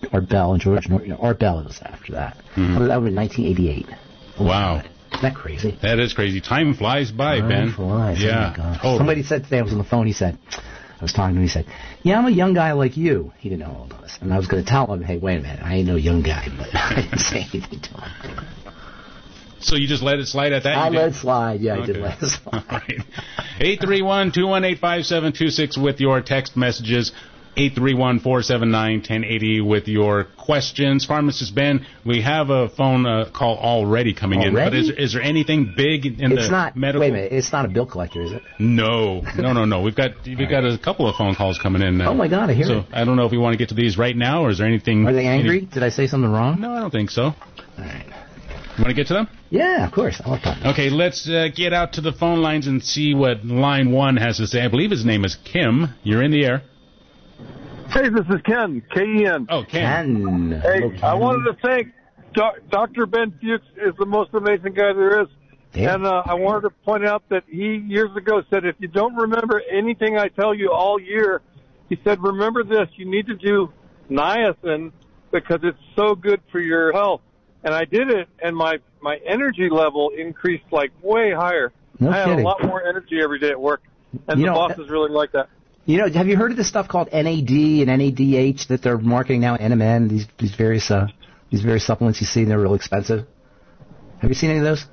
Art Bell and George Norton. Art Bell was after that. Mm-hmm. That was in 1988. Wow. Isn't that crazy? That is crazy. Time flies by, Ben. Time flies. Yeah. Oh my gosh. Totally. Somebody said today, I was on the phone, I was talking to him, he said, yeah, I'm a young guy like you. He didn't know all of this. And I was going to tell him, hey, wait a minute, I ain't no young guy, but I didn't say anything to him. So you just let it slide at that? I let it slide, yeah, Okay. I did let it slide. All right. 831-218-5726 with your text messages. 831-479-1080 with your questions. Pharmacist Ben, we have a phone call already coming in. But is there anything big in the medical? Wait a minute, it's not a bill collector, is it? No. We've got a couple of phone calls coming in now. Oh my God, I hear it. So I don't know if we want to get to these right now, or is there anything? Are they angry? Did I say something wrong? No, I don't think so. All right. You want to get to them? Yeah, of course. I'll talk. Okay, let's get out to the phone lines and see what line 1 has to say. I believe his name is Kim. You're in the air. Hey, this is Ken, K-E-N. Oh, Ken. Hey, Hello, Ken. I wanted to thank Dr. Ben Fuchs is the most amazing guy there is. Yeah. And I wanted to point out that he, years ago, said, if you don't remember anything I tell you all year, he said, remember this, you need to do niacin because it's so good for your health. And I did it, and my energy level increased, like, way higher. No I had kidding. a lot more energy every day at work. And the bosses really like that. You know, have you heard of this stuff called NAD and NADH that they're marketing now at NMN? These various supplements you see, and they're real expensive. Have you seen any of those?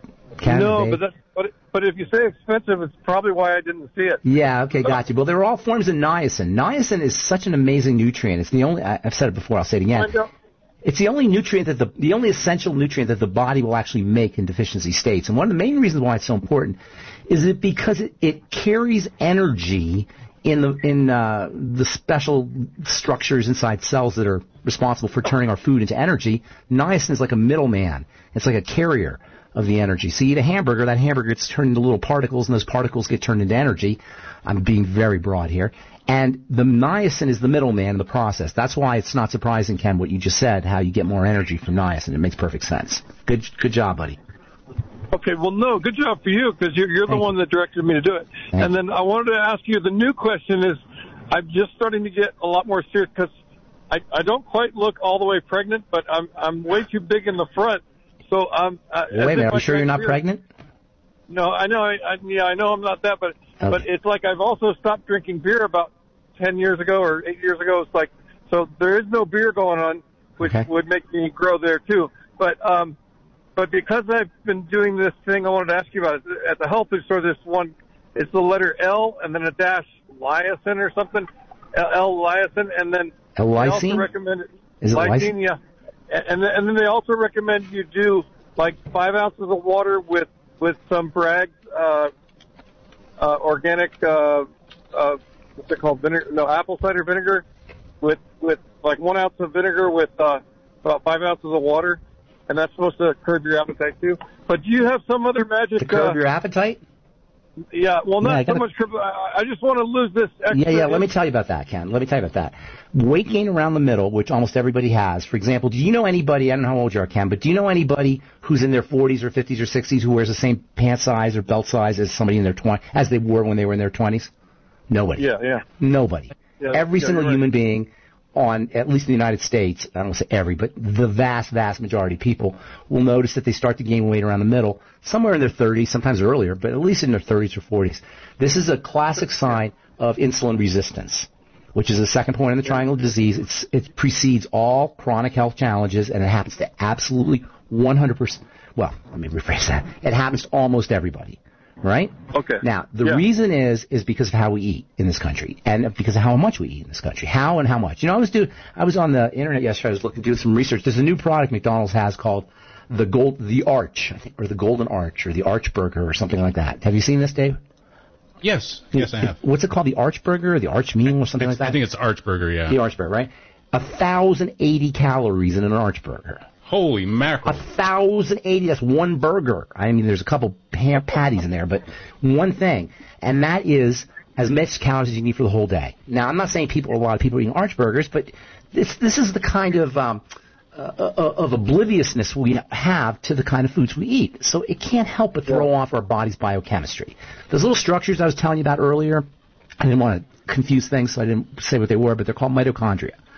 No, but if you say expensive, it's probably why I didn't see it. Yeah, okay, got you. Well, they're all forms of niacin. Niacin is such an amazing nutrient. It's the only, I've said it before, I'll say it again. It's the only nutrient the only essential nutrient that the body will actually make in deficiency states. And one of the main reasons why it's so important is because it carries energy in the special structures inside cells that are responsible for turning our food into energy. Niacin is like a middleman. It's like a carrier of the energy. So you eat a hamburger, that hamburger gets turned into little particles, and those particles get turned into energy. I'm being very broad here. And the niacin is the middleman in the process. That's why it's not surprising, Ken, what you just said, how you get more energy from niacin. It makes perfect sense. Good job, buddy. Okay, well, no, good job for you, because you're the one that directed me to do it. And then I wanted to ask you, the new question is, I'm just starting to get a lot more serious, because I don't quite look all the way pregnant, but I'm way too big in the front. So wait a minute, are you sure you're not pregnant? No, I know. I know I'm not that, but it's like I've also stopped drinking beer about 10 years ago or 8 years ago. It's like, so there is no beer going on, which would make me grow there too. But because I've been doing this thing, I wanted to ask you about it. At the health food store, this one, it's the letter L and then a dash lysine or something. L-lysine, and then L-lysine? they also recommend it. Is it lysine? Yeah. And then they also recommend you do like 5 ounces of water with some Bragg's organic what's it called, vinegar? No, apple cider vinegar with like 1 ounce of vinegar with about 5 ounces of water, and that's supposed to curb your appetite too. But do you have some other magic to curb your appetite? Yeah, well, not so much. I just want to lose this extra. Yeah, let me tell you about that, Ken. Let me tell you about that. Weight gain around the middle, which almost everybody has. For example, do you know anybody, I don't know how old you are, Ken, but do you know anybody who's in their 40s or 50s or 60s who wears the same pant size or belt size as somebody in their 20s, as they wore when they were in their 20s? Nobody. Yeah. Nobody. Yeah, every single right. human being on, at least in the United States, I don't want to say every, but the vast, vast majority of people will notice that they start to gain weight around the middle, somewhere in their 30s, sometimes earlier, but at least in their 30s or 40s. This is a classic sign of insulin resistance, which is the second point in the triangle of disease. It precedes all chronic health challenges, and it happens to absolutely 100%. Well, let me rephrase that. It happens to almost everybody. Right? Okay. Now, the reason is because of how we eat in this country, and because of how much we eat in this country. How and how much. You know, I was on the internet yesterday. I was doing some research. There's a new product McDonald's has called the Arch, I think, or the Golden Arch, or the Arch Burger, or something like that. Have you seen this, Dave? Yes, I have. What's it called? The Arch Burger, or the Arch Meal, or something like that? I think it's Arch Burger, yeah. The Arch Burger, right? 1,080 calories in an Arch Burger. Holy mackerel. 1,080, that's one burger. I mean, there's a couple patties in there, but one thing. And that is as much calories as you need for the whole day. Now, I'm not saying a lot of people are eating Arch Burgers, but this is the kind of obliviousness we have to the kind of foods we eat. So it can't help but throw off our body's biochemistry. Those little structures I was telling you about earlier, I didn't want to confuse things, so I didn't say what they were, but they're called mitochondria.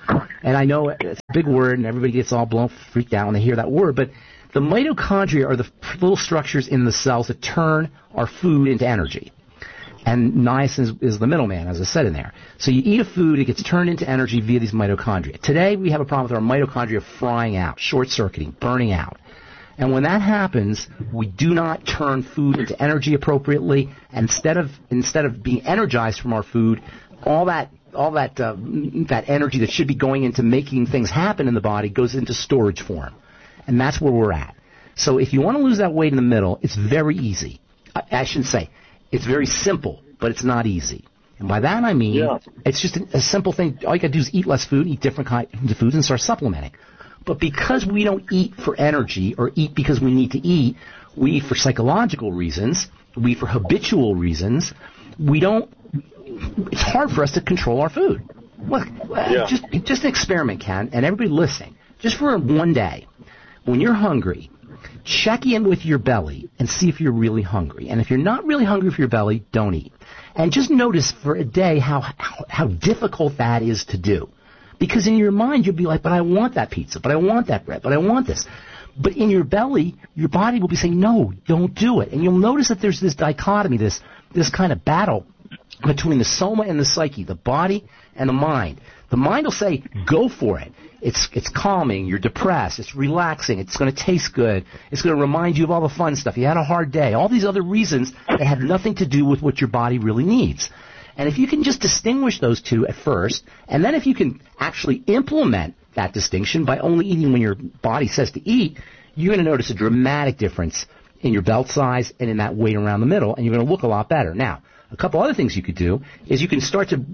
And I know it's a big word, and everybody gets all freaked out when they hear that word, but the mitochondria are the little structures in the cells that turn our food into energy. And niacin is the middleman, as I said in there. So you eat a food, it gets turned into energy via these mitochondria. Today, we have a problem with our mitochondria frying out, short-circuiting, burning out. And when that happens, we do not turn food into energy appropriately. Instead of being energized from our food, all that energy that should be going into making things happen in the body goes into storage form. And that's where we're at. So if you want to lose that weight in the middle, it's very easy. I shouldn't say. It's very simple, but it's not easy. And by that I mean, it's just a simple thing. All you got to do is eat less food, eat different kinds of foods, and start supplementing. But because we don't eat for energy or eat because we need to eat, we eat for psychological reasons, we eat for habitual reasons, it's hard for us to control our food. Look, just an experiment, Ken, and everybody listening, just for one day, when you're hungry, check in with your belly and see if you're really hungry. And if you're not really hungry for your belly, don't eat. And just notice for a day how difficult that is to do. Because in your mind, you'll be like, but I want that pizza, but I want that bread, but I want this. But in your belly, your body will be saying, no, don't do it. And you'll notice that there's this dichotomy, this kind of battle between the soma and the psyche, the body and the mind. The mind will say, go for it. It's calming, you're depressed, it's relaxing, it's going to taste good, it's going to remind you of all the fun stuff, you had a hard day, all these other reasons that have nothing to do with what your body really needs. And if you can just distinguish those two at first, and then if you can actually implement that distinction by only eating when your body says to eat, you're going to notice a dramatic difference in your belt size and in that weight around the middle, and you're going to look a lot better. Now, a couple other things you could do is you can start to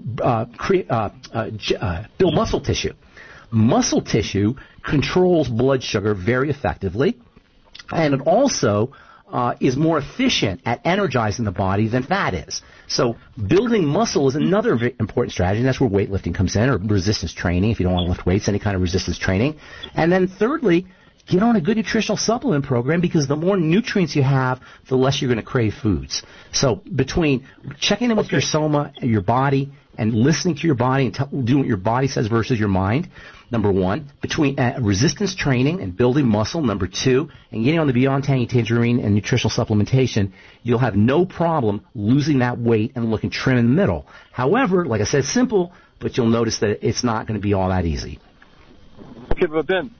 build muscle tissue. Muscle tissue controls blood sugar very effectively, and it also is more efficient at energizing the body than fat is. So building muscle is another very important strategy, and that's where weightlifting comes in, or resistance training, if you don't want to lift weights, any kind of resistance training. And then thirdly, get on a good nutritional supplement program, because the more nutrients you have, the less you're going to crave foods. So between checking in with your soma, your body, and listening to your body and doing what your body says versus your mind, number one, between resistance training and building muscle, number two, and getting on the Beyond Tangy Tangerine and nutritional supplementation, you'll have no problem losing that weight and looking trim in the middle. However, like I said, simple, but you'll notice that it's not going to be all that easy. Okay, but Ben,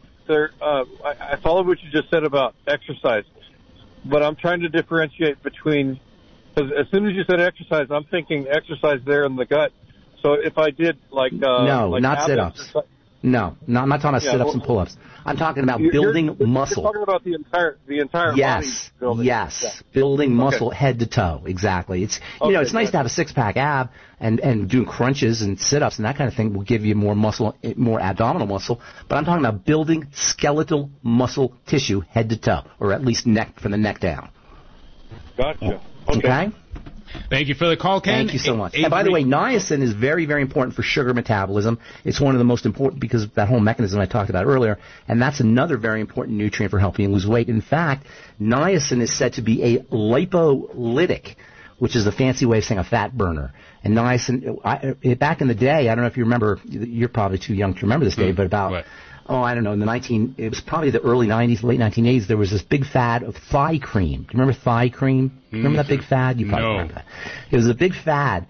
I follow what you just said about exercise, but I'm trying to differentiate between, because as soon as you said exercise, I'm thinking exercise there in the gut. So if I did not sit-ups. No, I'm not talking about sit-ups and pull-ups. I'm talking about building muscle. You're talking about the entire body building. Yes, building muscle head to toe. Exactly. It's it's nice to have a six-pack ab and doing crunches and sit-ups and that kind of thing will give you more muscle, more abdominal muscle. But I'm talking about building skeletal muscle tissue head to toe, or at least from the neck down. Gotcha. Okay. Thank you for the call, Ken. Thank you so much. And by the way, niacin is very, very important for sugar metabolism. It's one of the most important because of that whole mechanism I talked about earlier, and that's another very important nutrient for helping you lose weight. In fact, niacin is said to be a lipolytic, which is a fancy way of saying a fat burner. And niacin, back in the day, I don't know if you remember, you're probably too young to remember this, Dave, but about... I don't know, it was probably the early 90s, late 1980s, there was this big fad of thigh cream. Do you remember thigh cream? Remember that big fad? You probably remember that. It was a big fad.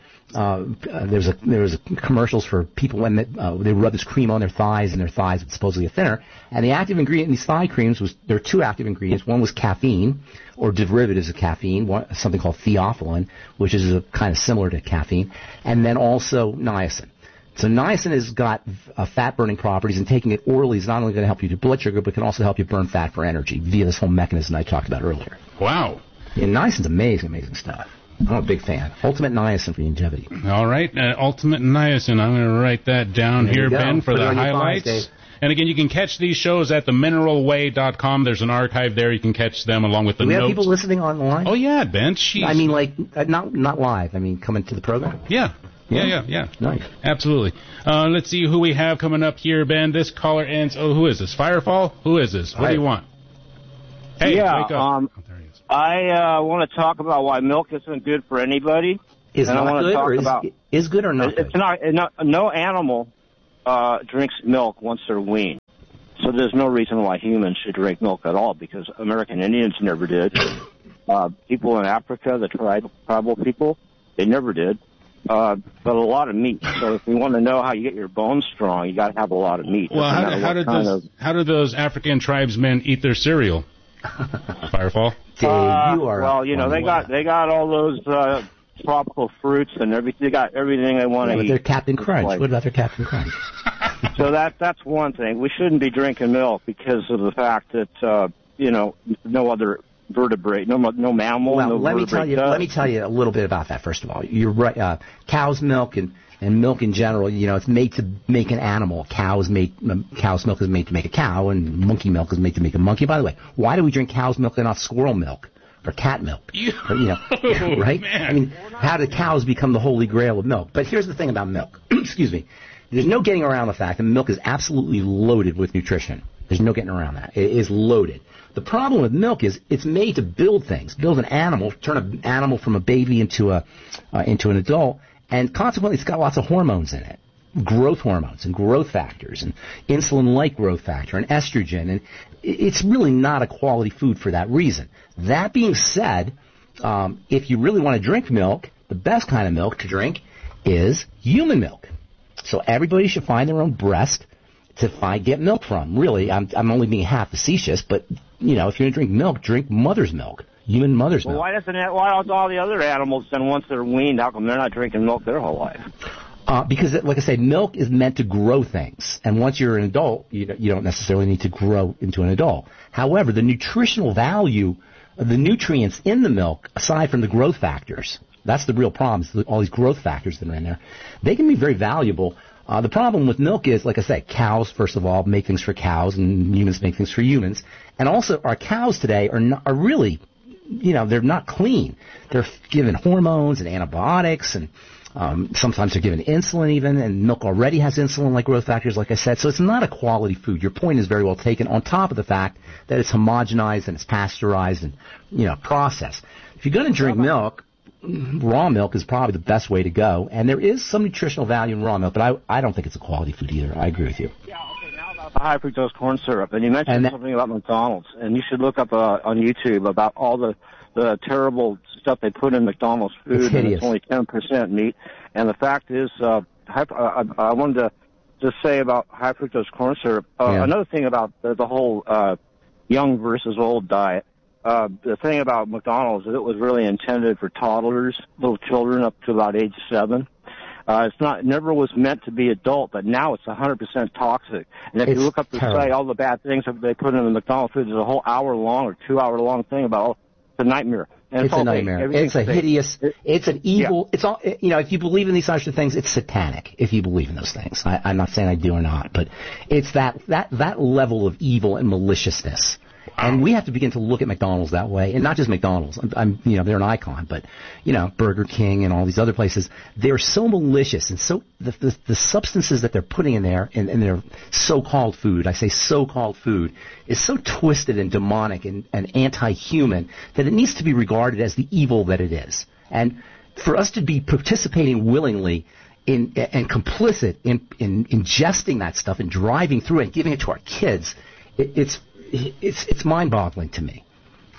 There was commercials for people when they rub this cream on their thighs, and their thighs would supposedly get thinner. And the active ingredient in these thigh creams there are two active ingredients. One was caffeine, or derivatives of caffeine, something called theophylline, which is kind of similar to caffeine, and then also niacin. So niacin has got fat-burning properties, and taking it orally is not only going to help you do blood sugar, but can also help you burn fat for energy via this whole mechanism I talked about earlier. Wow. And niacin's amazing stuff. I'm a big fan. Ultimate niacin for longevity. All right, ultimate niacin. I'm going to write that down here, Ben, for the highlights. And again, you can catch these shows at themineralway.com. There's an archive there. You can catch them along with the notes. Do we have people listening online? Oh, yeah, Ben. I mean, not live. I mean, coming to the program? Yeah. Yeah. Nice. Absolutely. Let's see who we have coming up here, Ben. This caller ends... Oh, who is this? Firefall? Who is this? What do you want? Hey, wake up. There he is. I want to talk about why milk isn't good for anybody. Is not good, or is good or not good? It's not. No animal drinks milk once they're weaned. So there's no reason why humans should drink milk at all, because American Indians never did. People in Africa, the tribal people, they never did. But a lot of meat. So if you want to know how you get your bones strong, you got to have a lot of meat. Well, how do those African tribesmen eat their cereal? Firefall? Dave, you are well, you know, they got all those tropical fruits and everything. They got everything they want to eat. Their Captain Crunch. What about their Captain Crunch? So that's one thing. We shouldn't be drinking milk because of the fact that you know, no other vertebrate, no mammal. Well, no let me tell you a little bit about that. First of all, you're right. Cow's milk and milk in general, you know, it's made to make an animal. Cow's milk is made to make a cow, and monkey milk is made to make a monkey. By the way, why do we drink cow's milk and not squirrel milk or cat milk? Or, you know, right? Man. I mean, how did cows become the holy grail of milk? But here's the thing about milk. Excuse me. There's no getting around the fact that milk is absolutely loaded with nutrition. There's no getting around that. It is loaded. The problem with milk is it's made to build things, build an animal, turn an animal from a baby into an adult, and consequently it's got lots of hormones in it, growth hormones and growth factors and insulin-like growth factor and estrogen, and it's really not a quality food for that reason. That being said, if you really want to drink milk, the best kind of milk to drink is human milk. So everybody should find their own breast to get milk from. Really, I'm only being half facetious, but you know, if you're going to drink milk, drink mother's milk, human mother's milk. Why don't all the other animals then, once they're weaned, how come they're not drinking milk their whole life? Because, like I say, milk is meant to grow things, and once you're an adult, you don't necessarily need to grow into an adult. However, the nutritional value of the nutrients in the milk, aside from the growth factors, that's the real problem. All these growth factors that are in there, they can be very valuable. The problem with milk is, like I say, cows, first of all, make things for cows, and humans make things for humans. And also, our cows today are really, you know, they're not clean. They're given hormones and antibiotics, and sometimes they're given insulin even, and milk already has insulin-like growth factors, like I said. So it's not a quality food. Your point is very well taken, on top of the fact that it's homogenized and it's pasteurized and, you know, processed. If you're going to drink milk, raw milk is probably the best way to go, and there is some nutritional value in raw milk, but I don't think it's a quality food either. I agree with you. Yeah, okay, now about the high fructose corn syrup, and you mentioned something about McDonald's, and you should look up on YouTube about all the terrible stuff they put in McDonald's food. It's hideous. And it's only 10% meat, and the fact is, I wanted to just say about high fructose corn syrup, another thing about the whole young versus old diet. The thing about McDonald's is it was really intended for toddlers, little children up to about age 7. It never was meant to be adult, but now it's 100% toxic. And if you look up the site, all the bad things that they put in the McDonald's food, there's a whole hour-long or 2-hour-long thing about it's a nightmare. And it's a nightmare. It's a hideous. It's an evil. Yeah. It's all. You know, if you believe in these sorts of things, it's satanic. If you believe in those things, I'm not saying I do or not, but it's that level of evil and maliciousness. And we have to begin to look at McDonald's that way, and not just McDonald's. You know, they're an icon, but you know, Burger King and all these other places, they're so malicious, and so the substances that they're putting in there in their so-called food, I say so-called food, is so twisted and demonic and anti-human that it needs to be regarded as the evil that it is. And for us to be participating willingly and complicit in ingesting that stuff and driving through it and giving it to our kids, it's mind-boggling to me.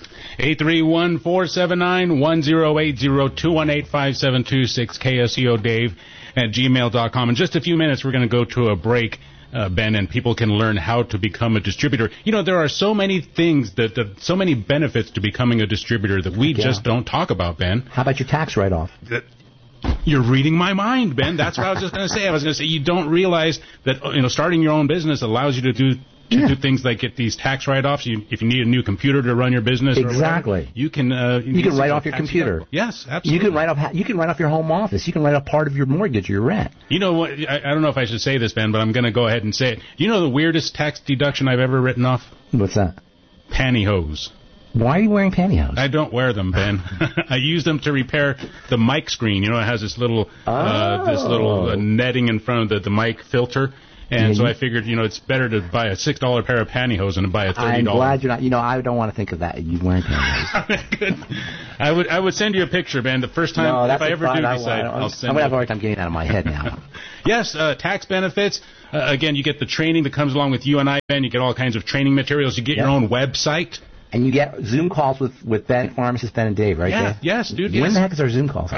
831-479-1080-218-5726 KSEO Dave at gmail.com. In just a few minutes, we're going to go to a break, Ben, and people can learn how to become a distributor. You know, there are so many things so many benefits to becoming a distributor that we just don't talk about, Ben. How about your tax write-off? You're reading my mind, Ben. That's what I was just going to say. I was going to say you don't realize that, you know, starting your own business allows you to do things like get these tax write-offs. If you need a new computer to run your business, exactly, you can write off your computer. Yes, absolutely. You can write off your home office. You can write off part of your mortgage or your rent. You know what? I don't know if I should say this, Ben, but I'm going to go ahead and say it. You know the weirdest tax deduction I've ever written off? What's that? Pantyhose. Why are you wearing pantyhose? I don't wear them, Ben. I use them to repair the mic screen. You know, it has this little netting in front of the mic filter. And so I figured, you know, it's better to buy a $6 pair of pantyhose than to buy a $30. I'm glad you're not. You know, I don't want to think of that. You wearing pantyhose. I would send you a picture, Ben. The first time, if I ever do decide, I'll send you. I'm going to have a hard time getting it out of my head now. Yes, tax benefits. Again, you get the training that comes along with you and I, Ben. You get all kinds of training materials. You get your own website. And you get Zoom calls with Ben, pharmacist Ben and Dave, right? Yeah, Dave? Yes, dude. When the heck is our Zoom calls?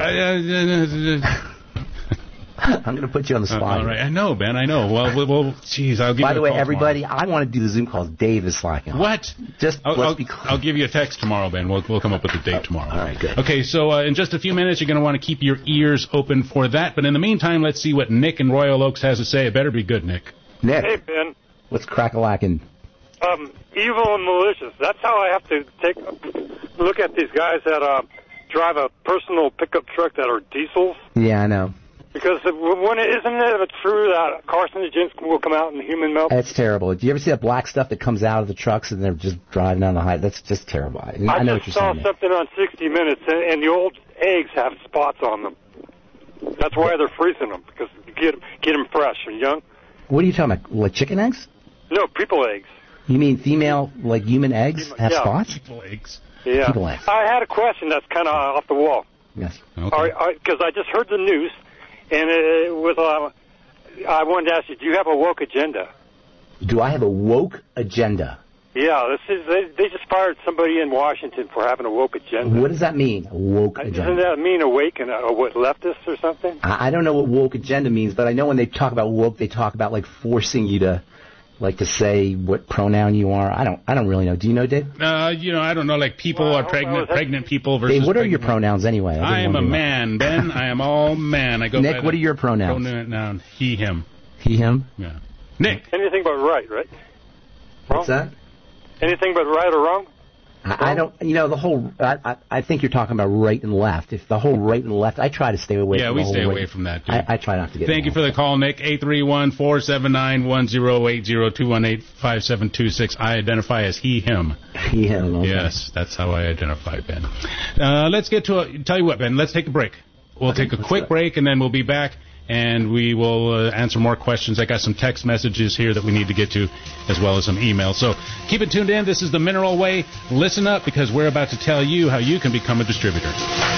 I'm going to put you on the spot. All right, I know, Ben. I know. Well, geez, I'll give you a call. By the way, everybody, tomorrow. I want to do the Zoom calls. Dave is slacking. What? Let's be clear. I'll give you a text tomorrow, Ben. We'll come up with a date tomorrow. All right, good. Okay, so in just a few minutes, you're going to want to keep your ears open for that. But in the meantime, let's see what Nick in Royal Oaks has to say. It better be good, Nick. Nick. Hey, Ben. What's crack-a-lackin'? Evil and malicious. That's how I have to look at these guys that drive a personal pickup truck that are diesels. Yeah, I know. Because isn't it true that carcinogens will come out in human milk? That's terrible. Do you ever see that black stuff that comes out of the trucks and they're just driving down the highway? That's just terrible. I know what you're saying. I saw something on 60 Minutes, and the old eggs have spots on them. That's why they're freezing them, because you get them fresh and young. What are you talking about? Like chicken eggs? No, people eggs. You mean female, like human eggs have spots? People eggs. Yeah. People eggs. I had a question that's kind of off the wall. Yes. Okay. Because I just heard the news, and it was. I wanted to ask you, do you have a woke agenda? Do I have a woke agenda? Yeah, they just fired somebody in Washington for having a woke agenda. What does that mean, a woke agenda? Doesn't that mean awake and what, leftist or something? I don't know what woke agenda means, but I know when they talk about woke, they talk about like forcing you to, like, to say what pronoun you are. I don't really know. Do you know, Dave? I don't know. Like people are pregnant people versus. Dave, what are your pronouns anyway? I am a man, Ben. I am all man. I go. Nick, what are your pronouns? Pronoun he, him. He, him. Yeah. Nick. Anything but right? What's that? Anything but right or wrong? I don't, the whole, I think you're talking about right and left. If the whole right and left, I try to stay away from the whole we stay away from that, dude. I try not to get Thank you for the call, Nick. 831-479-1080-218-5726. I identify as he, him. He, him, okay. Yes, that's how I identify, Ben. Let's get to tell you what, Ben, let's take a break. We'll take a quick break, and then we'll be back. And we will answer more questions. I got some text messages here that we need to get to, as well as some emails. So keep it tuned in. This is The Mineral Way. Listen up, because we're about to tell you how you can become a distributor.